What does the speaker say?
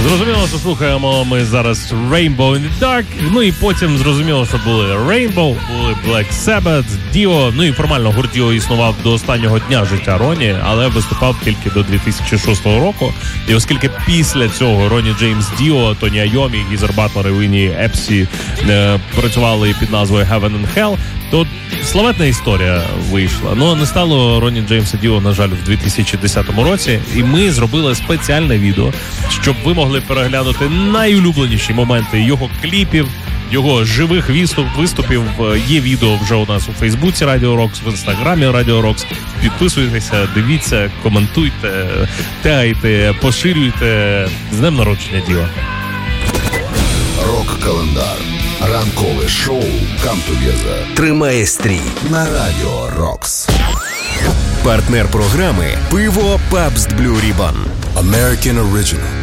Зрозуміло, що слухаємо ми зараз Rainbow in the Dark, ну і потім зрозуміло, що були Rainbow, були Black Sabbath, Dio, ну і формально гурт Dio існував до останнього дня життя Роні, але виступав тільки до 2006 року. І оскільки після цього Ронні Джеймс Dio, Тоні Айомі, Гізер Батлер і Вінні Епсі працювали під назвою Heaven and Hell, то славетна історія вийшла. Ну, не стало Ронні Джеймса Діо, на жаль, в 2010 році. І ми зробили спеціальне відео, щоб ви могли переглянути найулюбленіші моменти його кліпів, його живих виступів. Є відео вже у нас у Фейсбуці Радіо Рокс, в Інстаграмі Радіо Рокс. Підписуйтеся, дивіться, коментуйте, тегайте, поширюйте. З днем народження Діо. Рок-календар. Ранкове шоу «Come Together» тримає стрій на Радіо Рокс. Партнер програми «Пиво Pabst Blue Ribbon». American Original.